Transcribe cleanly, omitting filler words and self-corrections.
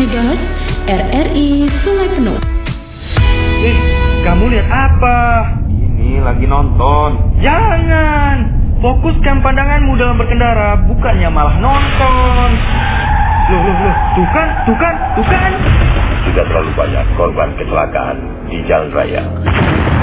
MHz RRI Sungai Penuh. Kamu lihat apa? Ini lagi nonton. Jangan! Fokuskan pandanganmu dalam berkendara, bukannya malah nonton. Loh, tuh kan. Sudah terlalu banyak korban kecelakaan di jalan raya.